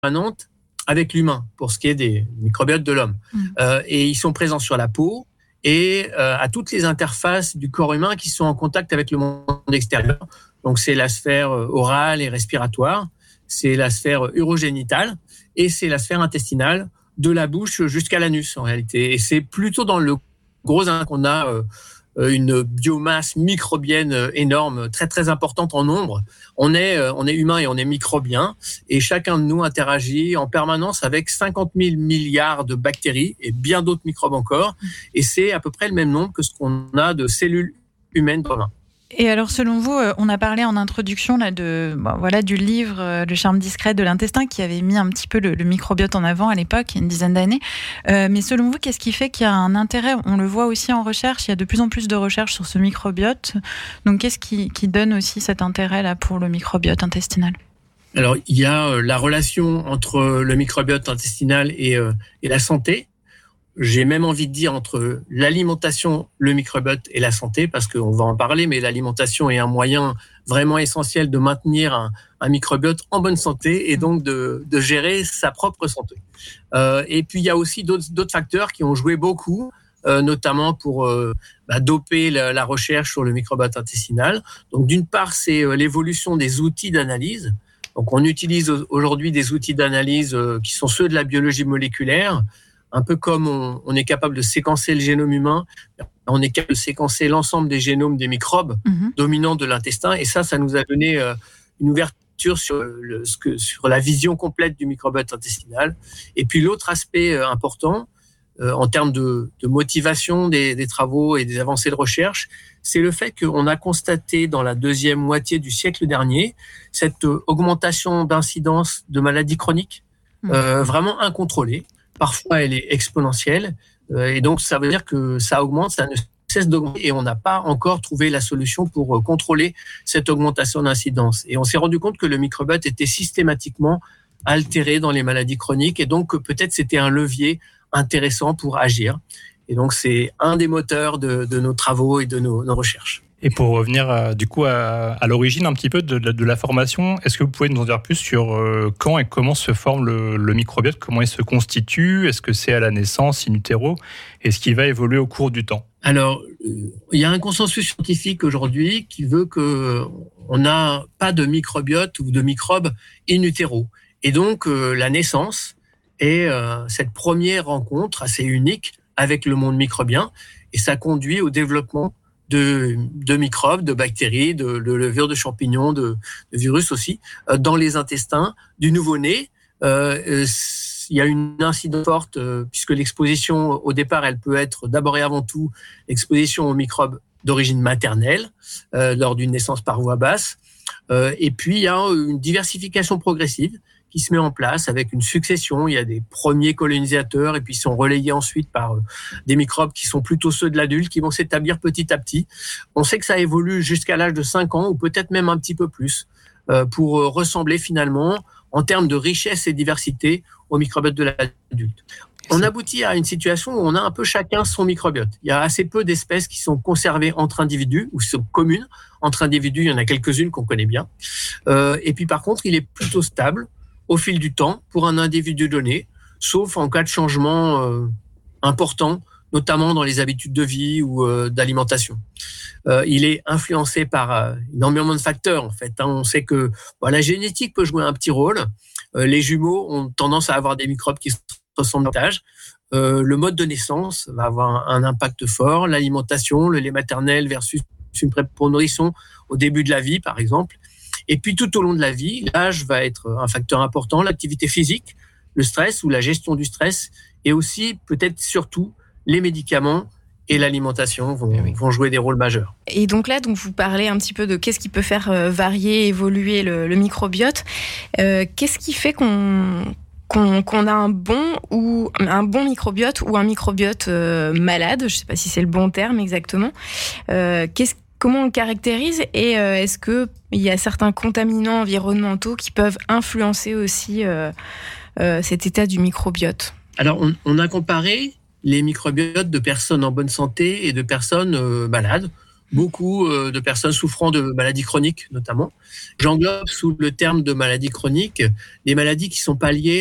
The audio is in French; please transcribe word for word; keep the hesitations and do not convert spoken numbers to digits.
permanente avec l'humain pour ce qui est des microbiotes de l'homme. Mmh. Euh, et ils sont présents sur la peau et euh, à toutes les interfaces du corps humain qui sont en contact avec le monde extérieur. Donc, c'est la sphère orale et respiratoire, c'est la sphère urogénitale et c'est la sphère intestinale de la bouche jusqu'à l'anus, en réalité. Et c'est plutôt dans le gros qu'on a euh, une biomasse microbienne énorme, très, très importante en nombre. On est, euh, on est humain et on est microbien. Et chacun de nous interagit en permanence avec cinquante mille milliards de bactéries et bien d'autres microbes encore. Et c'est à peu près le même nombre que ce qu'on a de cellules humaines dans l'humain. Et alors, selon vous, on a parlé en introduction là, de, bon, voilà, du livre « Le charme discret de l'intestin » qui avait mis un petit peu le, le microbiote en avant à l'époque, il y a une dizaine d'années. Euh, mais selon vous, qu'est-ce qui fait qu'il y a un intérêt ? On le voit aussi en recherche, il y a de plus en plus de recherches sur ce microbiote. Donc, qu'est-ce qui, qui donne aussi cet intérêt là, pour le microbiote intestinal ? Alors, il y a la relation entre le microbiote intestinal et, euh, et la santé. J'ai même envie de dire entre l'alimentation, le microbiote et la santé, parce qu'on va en parler, mais l'alimentation est un moyen vraiment essentiel de maintenir un, un microbiote en bonne santé et donc de, de gérer sa propre santé. Euh, et puis, il y a aussi d'autres, d'autres facteurs qui ont joué beaucoup, euh, notamment pour euh, bah, doper la, la recherche sur le microbiote intestinal. Donc, d'une part, c'est euh, l'évolution des outils d'analyse. Donc, on utilise aujourd'hui des outils d'analyse euh, qui sont ceux de la biologie moléculaire. Un peu comme on, on est capable de séquencer le génome humain, on est capable de séquencer l'ensemble des génomes des microbes mmh. dominants de l'intestin. Et ça, ça nous a donné euh, une ouverture sur, le, ce que, sur la vision complète du microbiote intestinal. Et puis l'autre aspect euh, important, euh, en termes de, de motivation des, des travaux et des avancées de recherche, c'est le fait qu'on a constaté dans la deuxième moitié du siècle dernier cette euh, augmentation d'incidence de maladies chroniques mmh. euh, vraiment incontrôlée. Parfois, elle est exponentielle. Euh, et donc, ça veut dire que ça augmente, ça ne cesse d'augmenter. Et on n'a pas encore trouvé la solution pour euh, contrôler cette augmentation d'incidence. Et on s'est rendu compte que le microbiote était systématiquement altéré dans les maladies chroniques. Et donc, peut-être c'était un levier intéressant pour agir. Et donc, c'est un des moteurs de, de nos travaux et de nos, nos recherches. Et pour revenir euh, du coup à, à l'origine un petit peu de, de, de la formation, est-ce que vous pouvez nous en dire plus sur euh, quand et comment se forme le, le microbiote, comment il se constitue ? Est-ce que c'est à la naissance, in utero ? Est-ce qu'il va évoluer au cours du temps ? Alors, euh, il y a un consensus scientifique aujourd'hui qui veut qu'on n'a pas de microbiote ou de microbes in utero. Et donc, euh, la naissance est euh, cette première rencontre assez unique avec le monde microbien et ça conduit au développement De, de microbes, de bactéries, de, de levures de champignons, de, de virus aussi, euh, dans les intestins du nouveau-né. Euh, euh, il y a une incidence forte, euh, puisque l'exposition, au départ, elle peut être d'abord et avant tout l'exposition aux microbes d'origine maternelle, euh, lors d'une naissance par voie basse. Euh, et puis, il y a une diversification progressive qui se met en place avec une succession. Il y a des premiers colonisateurs et puis ils sont relayés ensuite par des microbes qui sont plutôt ceux de l'adulte qui vont s'établir petit à petit. On sait que ça évolue jusqu'à l'âge de cinq ans ou peut-être même un petit peu plus euh, pour ressembler finalement en termes de richesse et diversité au microbiote de l'adulte. On aboutit à une situation où on a un peu chacun son microbiote. Il y a assez peu d'espèces qui sont conservées entre individus ou sont communes entre individus. Il y en a quelques-unes qu'on connaît bien. Euh, et puis par contre, il est plutôt stable au fil du temps pour un individu donné, sauf en cas de changement euh, important, notamment dans les habitudes de vie ou euh, d'alimentation. Euh, il est influencé par euh, énormément de facteurs, en fait. Hein. On sait que bon, la génétique peut jouer un petit rôle. Euh, les jumeaux ont tendance à avoir des microbes qui se ressemblent davantage. Euh, le mode de naissance va avoir un, un impact fort. L'alimentation, le lait maternel versus une PrEP pour nourrisson au début de la vie, par exemple. Et puis, tout au long de la vie, l'âge va être un facteur important, l'activité physique, le stress ou la gestion du stress, et aussi, peut-être surtout, les médicaments et l'alimentation vont, oui. vont jouer des rôles majeurs. Et donc là, donc vous parlez un petit peu de qu'est-ce qui peut faire varier, évoluer le, le microbiote. Euh, qu'est-ce qui fait qu'on, qu'on, qu'on a un bon, ou, un bon microbiote ou un microbiote euh, malade ? Je ne sais pas si c'est le bon terme exactement. Euh, qu'est-ce Comment on le caractérise et euh, est-ce qu'il y a certains contaminants environnementaux qui peuvent influencer aussi euh, euh, cet état du microbiote ? Alors, on, on a comparé les microbiotes de personnes en bonne santé et de personnes euh, malades. beaucoup de personnes souffrant de maladies chroniques, notamment. J'englobe sous le terme de maladies chroniques des maladies qui sont pas liées